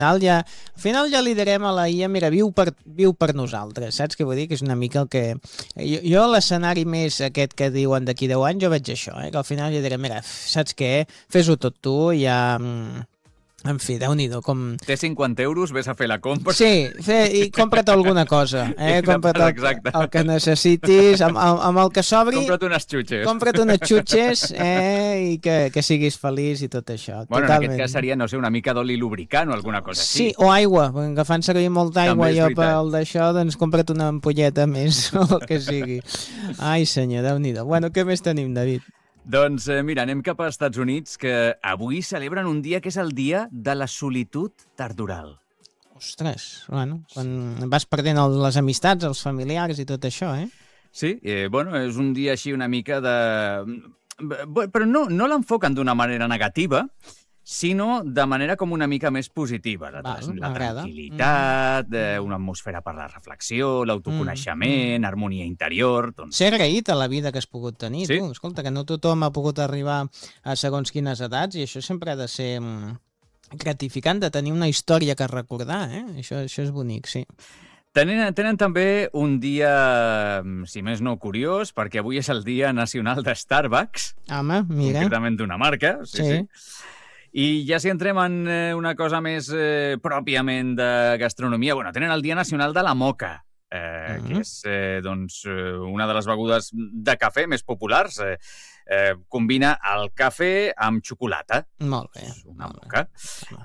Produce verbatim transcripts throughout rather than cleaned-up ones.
Al final, ja, al final ja li direm a la I A, mira, viu per, viu per nosaltres, saps què vull dir? Que és una mica el que... Jo, jo l'escenari més aquest que diuen d'aquí deu anys, jo veig això, eh? Que al final ja diré, mira, saps què? Fes-ho tot tu, ja... En fi, Déu-n'hi-do, com... Té cinquanta euros, ves a fer la compra. Sí, fe, i compra't alguna cosa, eh? Compra't el, el que necessitis, amb, amb, amb el que sobri... Compra't unes xutxes. Compra't unes xutxes, eh? I que, que siguis feliç i tot això. Bueno, totalment. en aquest cas seria, no sé, una mica d'oli lubricant o alguna cosa així. Sí, o aigua, perquè fan servir molta aigua jo pel d'això, doncs compra't una ampolleta més, o el que sigui. Ai, senyor, Déu-n'hi-do. Bueno, què més tenim, David? Doncs eh, mira, anem cap als Estats Units, que avui celebren un dia que és el dia de la solitud tardoral. Ostres, bueno, quan vas perdent el, les amistats, els familiars i tot això, eh? Sí, eh, bueno, és un dia així una mica de... Però no, no l'enfoquen d'una manera negativa, sinó de manera com una mica més positiva. La, Val, la tranquil·litat, mm. eh, una atmosfera per la reflexió, l'autoconeixement, mm. harmonia interior... Doncs... Ser agraït a la vida que has pogut tenir, sí? Tu. Escolta, que no tothom ha pogut arribar a segons quines edats i això sempre ha de ser gratificant, de tenir una història que recordar, eh? Això, això és bonic, sí. Tenen, tenen també un dia, si més no, curiós, perquè avui és el Dia Nacional de Starbucks. Home, mira. Concretament d'una marca, sí, sí. sí. I ja si entrem en eh, una cosa més eh, pròpiament de gastronomia, bueno, tenen el Dia Nacional de la Moca, eh, uh-huh. que és eh, doncs, una de les begudes de cafè més populars. Eh, eh, combina el cafè amb xocolata. Molt bé. És una moca. Bé.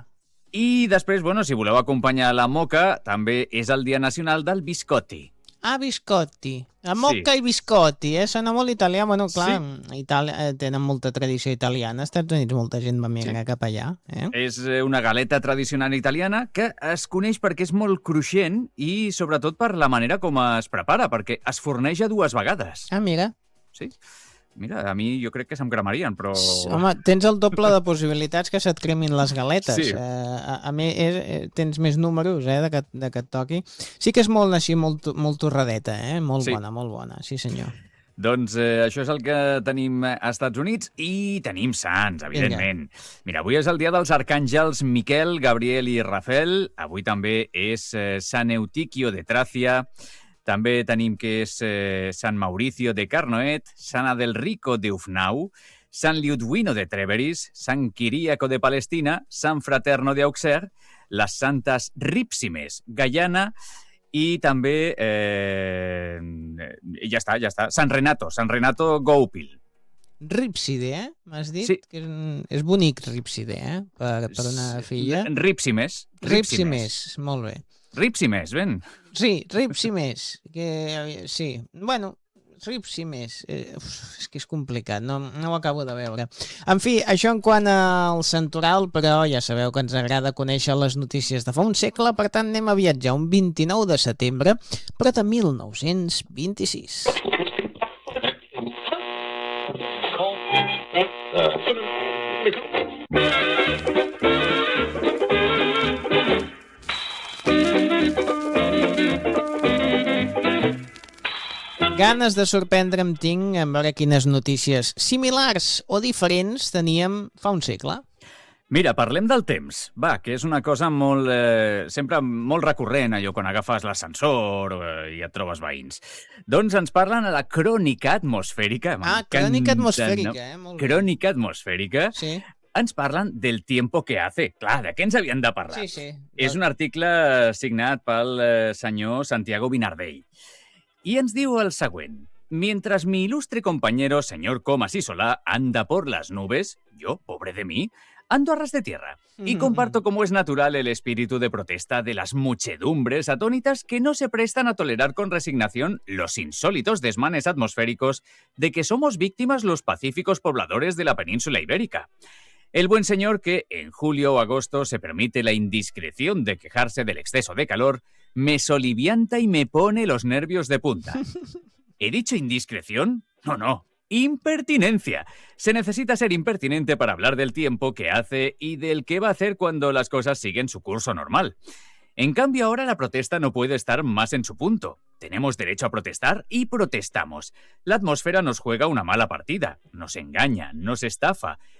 I després, bueno, si voleu acompanyar la moca, també és el Dia Nacional del Biscotti. Ah, biscotti. La moca sí. I biscotti, eh? Sona molt italià. Bueno, clar, sí. Itàlia, tenen molta tradició italiana. Als Estats Units molta gent va migrar sí. cap allà. Eh? És una galeta tradicional italiana que es coneix perquè és molt cruixent i sobretot per la manera com es prepara, perquè es forneja dues vegades. Ah, mira. Sí. Mira, a mi jo crec que se'm cremarien, però... Home, tens el doble de possibilitats que se't cremin les galetes. Sí. Eh, a, a mi és, tens més números, eh, de que, de que et toqui. Sí que és molt així, molt, molt torradeta, eh? Molt sí. bona, molt bona, sí senyor. Doncs eh, això és el que tenim als Estats Units i tenim sants, evidentment. Vinga. Mira, avui és el dia dels arcàngels Miquel, Gabriel i Rafael. Avui també és eh, Sant Eutiquio de Tràcia. També tenim que és eh, Sant Mauricio de Carnoet, Sant Adelrico de Ufnau, Sant Liudwino de Trèveris, Sant Quiríaco de Palestina, Sant Fraterno de Auxerre, les santes Rípsimes, Gaiana i també... Eh, ja està, ja està. Sant Renato, Sant Renato Goupil. Rípside, eh? M'has dit? Sí. Que és, és bonic Rípside, eh? Per, per una filla. Rípsimes. Rípsimes, molt bé. Rípsimes, ben. Sí, Rípsimes. Que, sí, bueno, Rípsimes. Eh, uf, és que és complicat, no, no ho acabo de veure. En fi, això en quant al santoral, però ja sabeu que ens agrada conèixer les notícies de fa un segle, per tant anem a viatjar un vint-i-nou de setembre, però de mil nou-cents vint-i-sis. Ganes de sorprendre'm tinc en veure quines notícies similars o diferents teníem fa un segle. Mira, parlem del temps, va, que és una cosa molt, eh, sempre molt recurrent, allò quan agafes l'ascensor eh, i et trobes veïns. Doncs ens parlen a la crònica atmosfèrica. Ah, crònica atmosfèrica, no? eh? Molt bé. Crònica atmosfèrica. Sí. Ens parlen del tiempo que hace. Clar, de què ens havien de parlar? Sí, sí. És un article signat pel eh, senyor Santiago Vinardell. I ens diu el següent. Mientras mi ilustre compañero, señor Comas y Solá, anda por las nubes, yo, pobre de mí, ando a ras de tierra. Y comparto como es natural el espíritu de protesta de las muchedumbres atónitas que no se prestan a tolerar con resignación los insólitos desmanes atmosféricos de que somos víctimas los pacíficos pobladores de la península ibérica. El buen señor que, en julio o agosto, se permite la indiscreción de quejarse del exceso de calor, me solivianta y me pone los nervios de punta. ¿He dicho indiscreción? No, no. Impertinencia. Se necesita ser impertinente para hablar del tiempo que hace y del que va a hacer cuando las cosas siguen su curso normal. En cambio, ahora la protesta no puede estar más en su punto. Tenemos derecho a protestar y protestamos. La atmósfera nos juega una mala partida, nos engaña, nos estafa.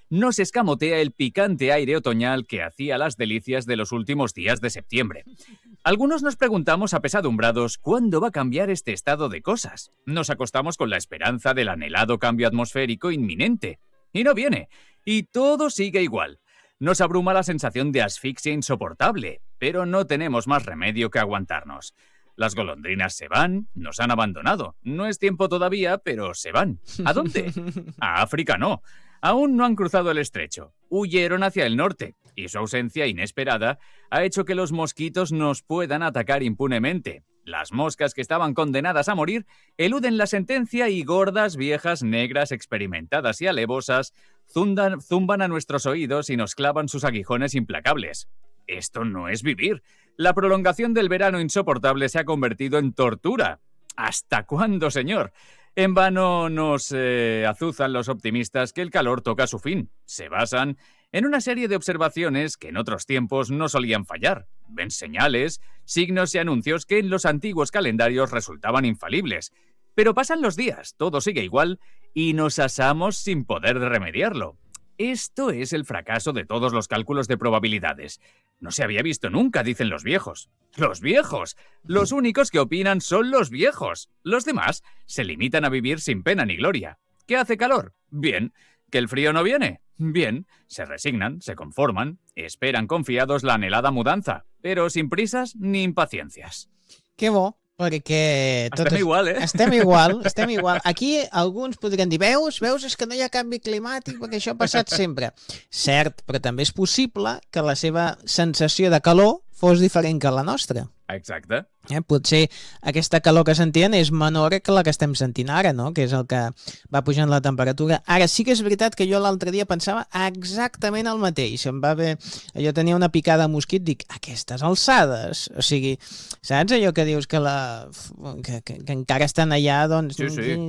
no se escamotea el picante aire otoñal que hacía las delicias de los últimos días de septiembre. Algunos nos preguntamos apesadumbrados cuándo va a cambiar este estado de cosas. Nos acostamos con la esperanza del anhelado cambio atmosférico inminente. Y no viene. Y todo sigue igual. Nos abruma la sensación de asfixia insoportable, pero no tenemos más remedio que aguantarnos. Las golondrinas se van, nos han abandonado. No es tiempo todavía, pero se van. ¿A dónde? A África no. Aún no han cruzado el estrecho. Huyeron hacia el norte, y su ausencia inesperada ha hecho que los mosquitos nos puedan atacar impunemente. Las moscas que estaban condenadas a morir eluden la sentencia y gordas, viejas, negras, experimentadas y alevosas zundan, zumban a nuestros oídos y nos clavan sus aguijones implacables. Esto no es vivir. La prolongación del verano insoportable se ha convertido en tortura. ¿Hasta cuándo, señor? En vano nos eh, azuzan los optimistas que el calor toca su fin. Se basan en una serie de observaciones que en otros tiempos no solían fallar. Ven señales, signos y anuncios que en los antiguos calendarios resultaban infalibles. Pero pasan los días, todo sigue igual y nos asamos sin poder remediarlo. Esto es el fracaso de todos los cálculos de probabilidades. No se había visto nunca, dicen los viejos. ¡Los viejos! Los únicos que opinan son los viejos. Los demás se limitan a vivir sin pena ni gloria. ¿Qué hace calor? Bien. ¿Que el frío no viene? Bien. Se resignan, se conforman, esperan confiados la anhelada mudanza, pero sin prisas ni impaciencias. Que bo, perquè... Estem totes... igual, eh? Estem igual, estem igual. Aquí alguns podrien dir, veus, veus, és que no hi ha canvi climàtic perquè això ha passat sempre. Cert, però també és possible que la seva sensació de calor fos diferent que la nostra. Exacte. Eh, potser aquesta calor que sentien és menor que la que estem sentint ara, no? Que és el que va pujant la temperatura. Ara sí que és veritat que jo l'altre dia pensava exactament el mateix. Em va haver... Jo tenia una picada de mosquit, dic, aquestes alçades? O sigui, saps allò que dius que, la... que, que, que encara estan allà, doncs... Sí, sí.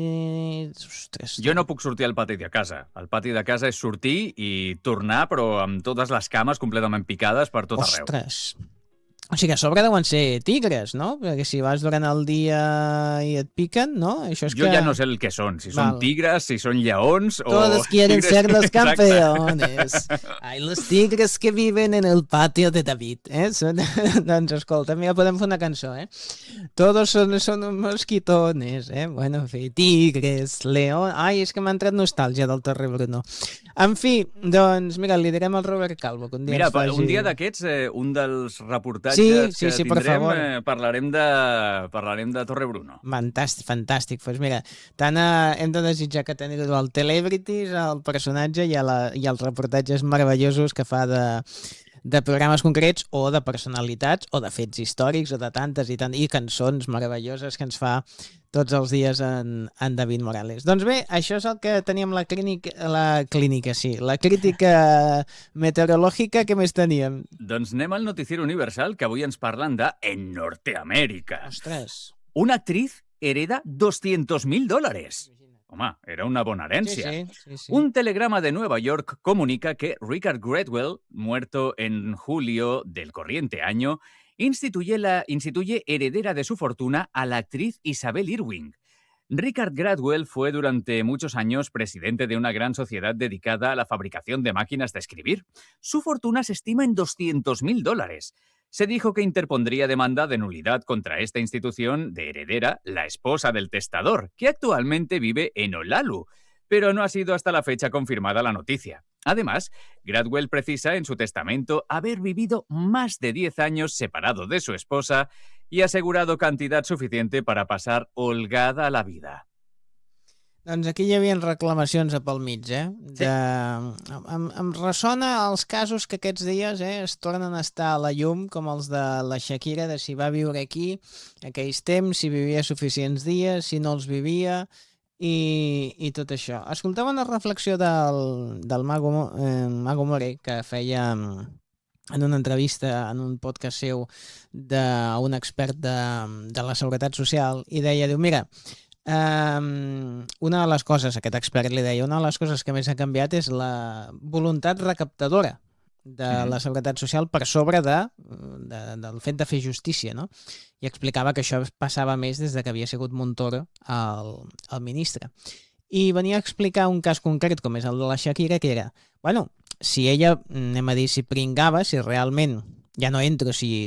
Ostres. Jo no puc sortir al pati de casa. El pati de casa és sortir i tornar, però amb totes les cames completament picades per tot arreu. Ostres. O sigui, a sobre deuen ser tigres, no? Perquè si vas durant el dia i et piquen, no? Això és jo que... ja no sé el que són, si Val. són tigres, si són lleons o... Todos quieren tigres... ser los Exacte. campeones. Hay los tigres que viven en el patio de David. Eh? Són... doncs escolta, mira, podem fer una cançó, eh? Todos son, son mosquitones, eh? Bueno, en fi, tigres, león... Ai, és que m'ha entrat nostàlgia del Torre Bruno. En fi, doncs, mira, li direm al Robert Calvo que un dia Mira, ens faci... un dia d'aquests, eh, un dels reportatges Sí, que sí, sí, per tindrem, favor. eh, parlarem, de, parlarem de Torre Bruno. Fantàstic, fantàstic. Pues mira, tant eh, hem de desitjar que teniu el Celebrities, el personatge i, a la, i els reportatges meravellosos que fa de, de programes concrets o de personalitats o de fets històrics o de tantes i, tant, i cançons meravelloses que ens fa tots els dies en, en David Morales. Doncs bé, això és el que teníem la clínica, la clínica, sí, la crítica meteorològica. Què més teníem? Doncs anem al noticiero universal, que avui ens parlen de en Norteamèrica. Ostres. Una actriz hereda doscientos mil dólares. Home, era una bona herència. Sí, sí, sí, sí. Un telegrama de Nueva York comunica que Richard Gradwell, muerto en julio del corriente año, instituye, la, instituye heredera de su fortuna a la actriz Isabel Irwin. Richard Gradwell fue durante muchos años presidente de una gran sociedad dedicada a la fabricación de máquinas de escribir. Su fortuna se estima en doscientos mil dólares. Se dijo que interpondría demanda de nulidad contra esta institución de heredera, la esposa del testador, que actualmente vive en Olalu, pero no ha sido hasta la fecha confirmada la noticia. Además, Gradwell precisa en su testamento haber vivido más de diez años separado de su esposa y asegurado cantidad suficiente para pasar holgada la vida. Doncs aquí hi havia reclamacions a pel mig, eh? De... Sí. Em, em ressona els casos que aquests dies eh, es tornen a estar a la llum, com els de la Shakira, de si va viure aquí aquells temps, si vivia suficients dies, si no els vivia, i, i tot això. Escoltava una reflexió del, del Mago, eh, Mago More, que feia en una entrevista, en un podcast seu, d'un expert de, de la Seguretat Social, i deia, diu, mira, Um, una de les coses, aquest expert li deia, una de les coses que més ha canviat és la voluntat recaptadora de mm. la Seguretat Social per sobre de, de, del fet de fer justícia, no? I explicava que això passava més des de que havia sigut Montoro el, el ministre. i venia a explicar un cas concret com és el de la Shakira, que era, bueno, si ella, anem a dir, si pringava, si realment, ja no entro si,